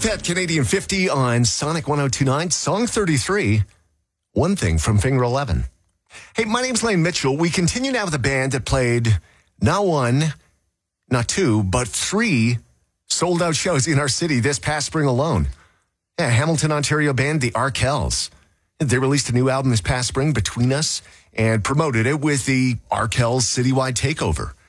that Canadian 50 on Sonic 102.9, Song 33, One Thing from Finger 11. Hey, my name's Lane Mitchell. We continue now with a band that played not one, not two, but three sold-out shows in our city this past spring alone. Yeah, Hamilton, Ontario band, the Arkells. They released a new album this past spring, Between Us, and promoted it with the Arkells citywide takeover.